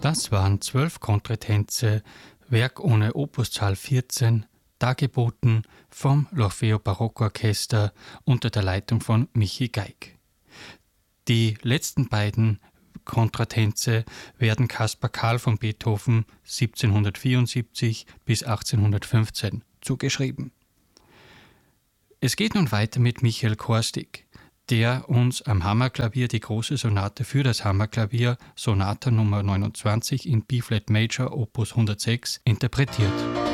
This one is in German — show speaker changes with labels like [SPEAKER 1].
[SPEAKER 1] Das waren 12 Kontretänze, Werk ohne Opuszahl 14, dargeboten vom L'Orfeo Barockorchester unter der Leitung von Michi Geig. Die letzten beiden Kontratänze werden Caspar Karl von Beethoven 1774 bis 1815 zugeschrieben. Es geht nun weiter mit Michael Korstig, der uns am Hammerklavier die große Sonate für das Hammerklavier, Sonata Nummer 29 in B-Flat Major Opus 106, interpretiert.